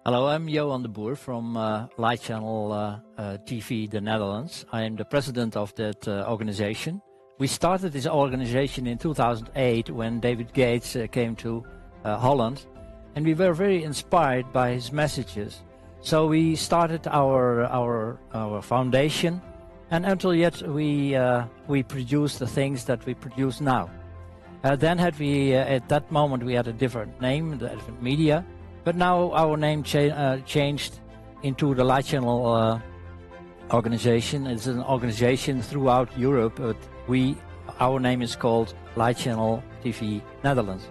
Hello, I'm Johan de Boer from Light Channel TV, the Netherlands. I am the president of that organization. We started this organization in 2008 when David Gates came to Holland, and we were very inspired by his messages. So we started our foundation, and until yet we produce the things that we produce now. Then at that moment we had a different name, the Advent Media. But now our name changed into the Light Channel organization. It's an organization throughout Europe, but our name is called Light Channel TV Netherlands.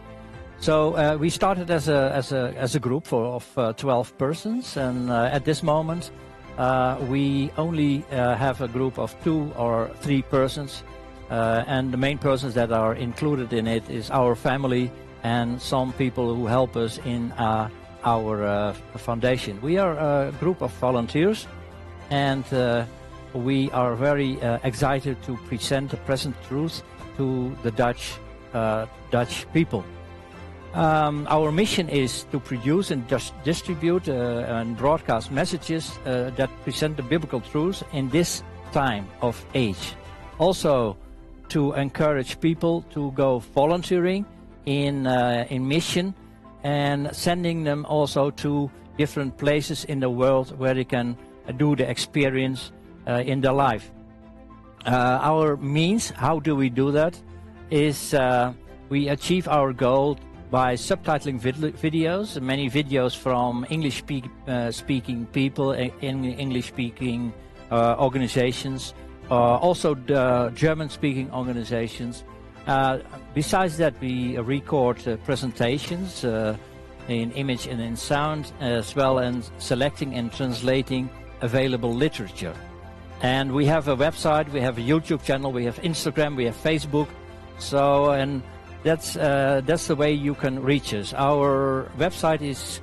So we started as a group of 12 persons, and at this moment we only have a group of 2 or 3 persons, and the main persons that are included in it is our family and some people who help us in our foundation. We are a group of volunteers, and we are very excited to present the present truth to the Dutch people. Our mission is to produce and distribute and broadcast messages that present the biblical truth in this time of age. Also to encourage people to go volunteering in mission, and sending them also to different places in the world where they can do the experience in their life. Our means, how do we do that, is we achieve our goal by subtitling videos, many videos from English-speaking people in English-speaking organizations, also the German-speaking organizations. Besides that, we record presentations in image and in sound, as well as selecting and translating available literature. And we have a website, we have a YouTube channel, we have Instagram, we have Facebook. So, and that's the way you can reach us. Our website is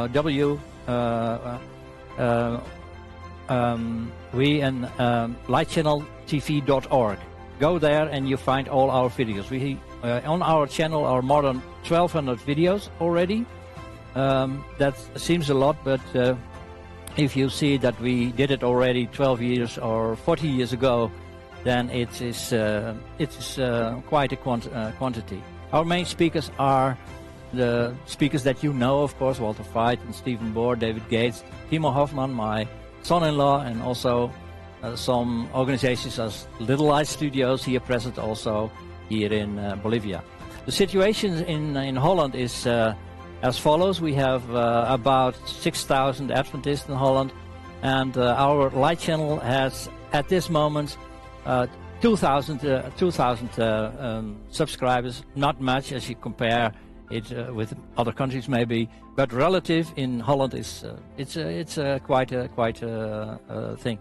lightchanneltv.org. Go there and you find all our videos. We on our channel are more than 1,200 videos already. That seems a lot, but if you see that we did it already 12 years or 40 years ago, then it is quite a quantity. Our main speakers are the speakers that you know, of course, Walter Veit and Stephen Bohr, David Gates, Timo Hoffman, my son-in-law, and also some organizations as Little Light Studios here present, also here in Bolivia. The situation in Holland is as follows. We have about 6,000 Adventists in Holland, and our Light Channel has at this moment 2,000 subscribers. Not much as you compare it with other countries maybe, but relative in Holland is it's quite a thing.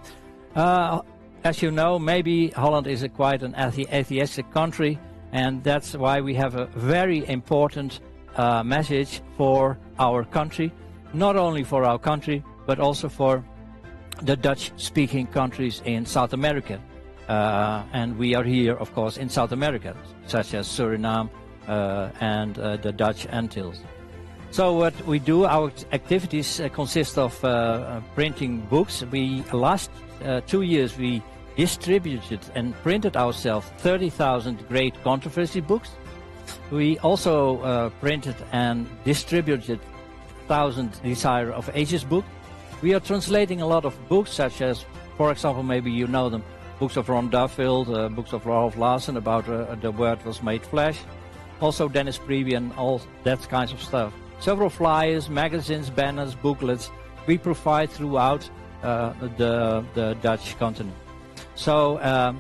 As you know, maybe Holland is quite an atheistic country, and that's why we have a very important message for our country, not only for our country, but also for the Dutch-speaking countries in South America. And we are here, of course, in South America, such as Suriname and the Dutch Antilles. So what we do, our activities consist of printing books. Last 2 years we distributed and printed ourselves 30,000 great controversy books. We also printed and distributed 1,000 Desire of Ages books. We are translating a lot of books, such as, for example, maybe you know them, books of Ron Duffield, books of Rolf Larsen about the Word was made flesh. Also Dennis Priebe and all that kinds of stuff. Several flyers, magazines, banners, booklets we provide throughout the Dutch continent. So,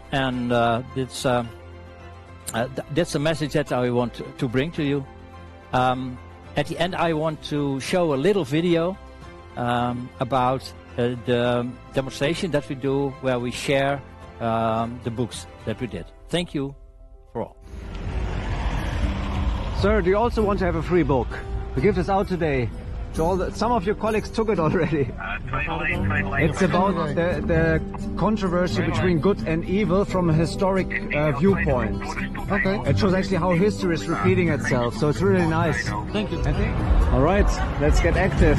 that's a message that I want to bring to you. At the end, I want to show a little video about the demonstration that we do, where we share the books that we did. Thank you for all. Sir, do you also want to have a free book? We give this out today Some of your colleagues took it already. It's about the controversy between good and evil from a historic viewpoint. Okay. It shows actually how history is repeating itself, so it's really nice. Thank you. All right, let's get active.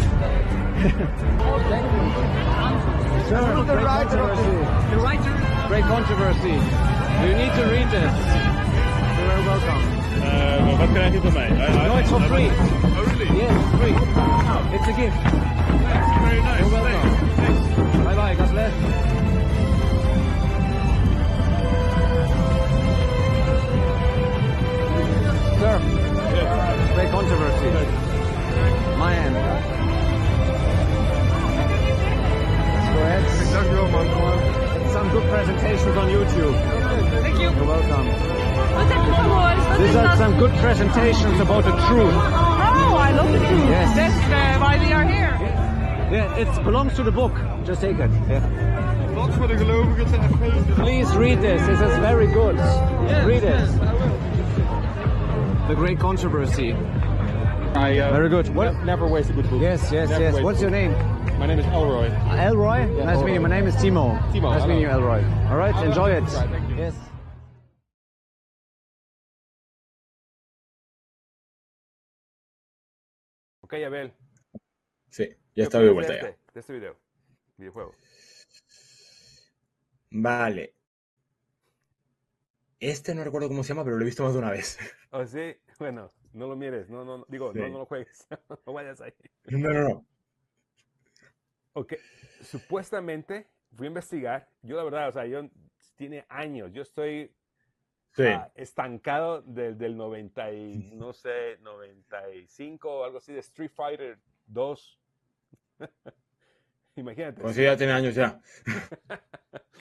Sure, The writer. great controversy. You need to read this. You're very welcome. What can I do for me? No, it's for free. Oh, really? Yes, free. It's a gift. Very nice. You're welcome. Bye bye. God bless. Sir, great controversy. My end. Let's go ahead. Some good presentations on YouTube. Thank you. You're welcome. Wat heb je gehoord? These are some good presentations about the truth. Oh, I love the truth. Yes. That's why we are here. Yeah, it belongs to the book. Just take it. Yeah. Wat voor de gelovigen te FV. Please read this. This is very good. Read it. The Great Controversy. Very good. What? Never waste a good book. Yes, yes, Never yes. waste What's your name? My name is Elroy. Elroy? Nice to meet you. My name is Timo. Timo, Nice meeting you, hello. Elroy. All right, enjoy it. Right, thank you. Yes. Ok, Abel. Sí, ya está de vuelta ya. De este videojuego. Vale. Este no recuerdo cómo se llama, pero lo he visto más de una vez. Oh, sí, bueno, no lo mires, digo, Sí. no lo juegues, no vayas ahí. No. Ok, supuestamente fui a investigar, yo la verdad, o sea, tiene años, yo estoy Sí. estancado del 90 y, no sé, 95 o algo así de Street Fighter 2. Imagínate. Pues sí, ya tiene años ya.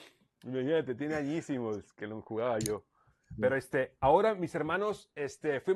Imagínate, tiene añísimos que lo jugaba yo. Pero ahora mis hermanos, fui